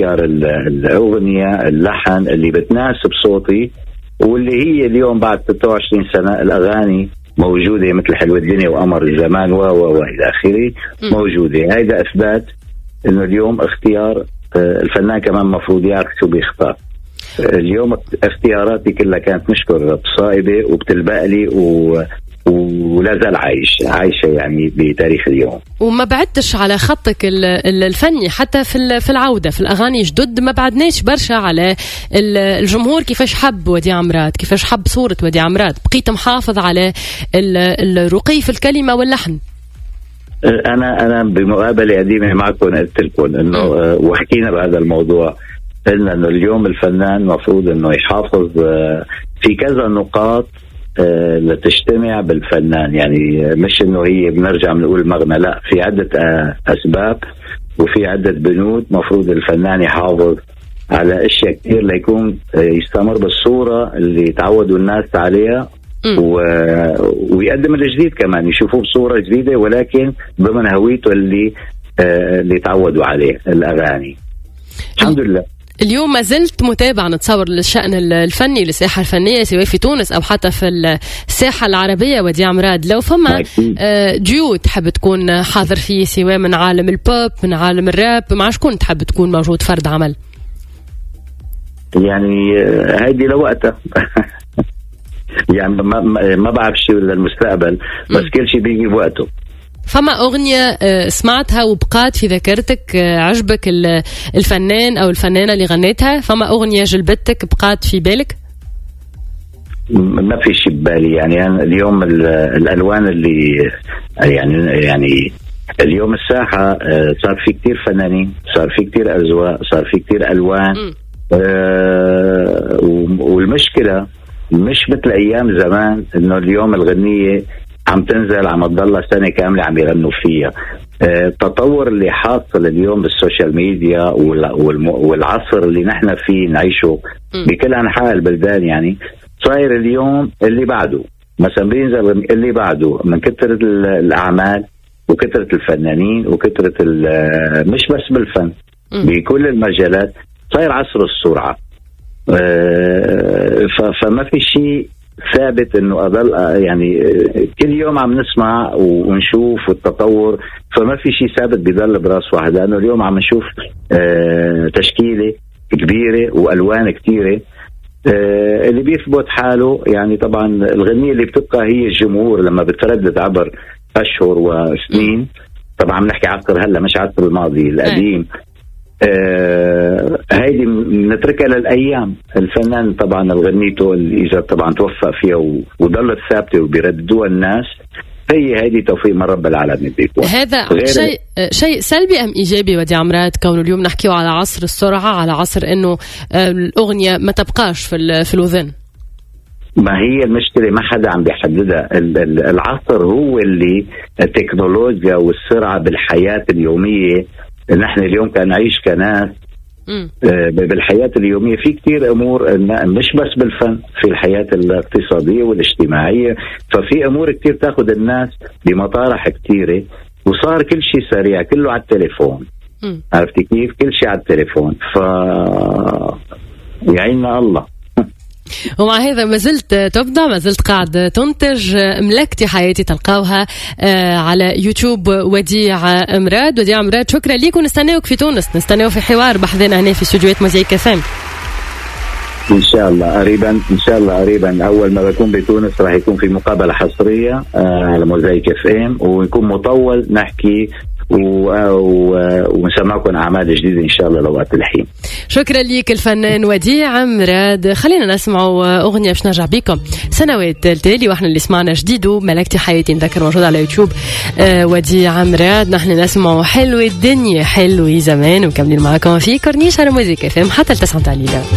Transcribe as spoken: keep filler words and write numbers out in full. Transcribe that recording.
اختيار الأغنية، اللحن اللي بتناسب صوتي، واللي هي اليوم بعد ستة وعشرين سنة الأغاني موجودة مثل حلوة الدنيا وقمر الزمان و و وإلى آخره موجودة. هذا إثبات إنه اليوم اختيار الفنان كمان مفروض يعرف شو بيختار. اليوم اختياراتي كلها كانت نشكر بصائبة وبتلبقلي و ولا زال عايش عايشة يعني بتاريخ اليوم. وما بعدتش على خطك الفني حتى في في العودة في الأغاني جدد، ما بعدناش برشا على الجمهور كيفاش حب وديع مراد، كيفاش حب صورة وديع مراد، بقيت محافظ على الرقي في الكلمة واللحن. أنا أنا بمقابلة قديمة معكم قلت لكم إنه وحكينا بهذا الموضوع، قلنا إنه اليوم الفنان مفروض إنه يحافظ في كذا نقاط لتجتمع بالفنان، يعني مش إنه هي بنرجع بنقول مغنى، لا، في عدة أسباب وفي عدة بنود مفروض الفنان يحافظ على أشياء كثير ليكون يستمر بالصورة اللي تعودوا الناس عليها و... ويقدم الجديد كمان، يشوفوه بصورة جديدة ولكن ضمن هويته اللي آه... اللي تعودوا عليه الأغاني. الحمد لله اليوم ما زلت متابع نتصور للشأن الفني للساحة الفنية سواء في تونس أو حتى في الساحة العربية. وديع مراد لو فما ديو تحب تكون حاضر فيه سواء من عالم البوب من عالم الراب، مع شكون تحب تكون موجود فرد عمل؟ يعني هيدي لوقتها يعني ما ما بعرف شيء للمستقبل، بس م. كل شيء بيجي بوقته. فما أغنية سمعتها وبقات في ذاكرتك عجبك الفنان أو الفنانة اللي غنيتها؟ فما أغنية جلبتك بقات في بالك؟ ما في شيء ببالي، يعني أنا اليوم الألوان اللي يعني يعني اليوم الساحة صار في كتير فنانين، صار في كتير أذواق، صار في كتير ألوان. م. آه والمشكلة مش مثل أيام زمان إنه اليوم الغنية عم تنزل عم تضلها سنة كاملة عم يغنوا فيها. التطور اللي حاصل اليوم بالسوشيال ميديا والعصر اللي نحن فيه نعيشه بكل أنحاء البلدان، يعني صاير اليوم اللي بعده مثلا بينزل اللي بعده من كثرة الأعمال وكثرة الفنانين وكثرة مش بس بالفن بكل المجالات، صاير عصر السرعة. فما في شيء ثابت انه اضل، يعني كل يوم عم نسمع ونشوف التطور، فما في شيء ثابت بيضل براس واحد، لانه اليوم عم نشوف تشكيله كبيره والوان كثيره. اللي بيثبت حاله يعني طبعا الغنية اللي بتبقى هي الجمهور لما بتردد عبر اشهر وسنين. طبعا بنحكي عصر هلا مش عصر الماضي القديم. آه هيدي نتركها للأيام. الفنان طبعا الغنيته اللي إذا طبعا توفق فيها وضلت ثابتة وبيرددوها الناس، هي هيدي توفيق من رب العالمين بيكون. هذا شيء شيء سلبي أم إيجابي وديع مراد كونه اليوم نحكيه على عصر السرعة، على عصر إنه الأغنية ما تبقاش في في الوذن؟ ما هي المشكلة ما حدا عم بيحددها. العصر هو اللي التكنولوجيا والسرعة بالحياة اليومية. نحن اليوم كان نعيش كناس بالحياة اليومية في كتير أمور مش بس بالفن، في الحياة الاقتصادية والاجتماعية، ففي أمور كتير تاخد الناس بمطارح كتيرة، وصار كل شيء سريع كله على التليفون. عرفتي كيف؟ كل شيء على التليفون، ف يعيننا الله. ومع هذا ما زلت تبدع، ما زلت قاعد تنتج. ملكتي حياتي تلقاوها على يوتيوب وديع مراد. وديع مراد شكرا ليك، ونستناوك في تونس، نستناو في حوار بحذنا هنا في استوديوهات موزايك اف ام. ان شاء الله قريبا، ان شاء الله قريبا. اول ما بكون بتونس راح يكون في مقابله حصريه على موزايك اف ام، ويكون مطول نحكي ونسمعكم أعمال جديدة إن شاء الله لوقت الحين. شكرا ليك الفنان وديع مراد. خلينا نسمعوا أغنية باش نرجع بكم سنوات التالي، وإحنا اللي سمعنا جديد ملكتي حياتي نذكر موجود على يوتيوب آه وديع مراد. نحن نسمعوا حلوة الدنيا حلوة زمان، ومكملين معكم في كورنيش على موزيك اف ام حتى التسعة على الليلة.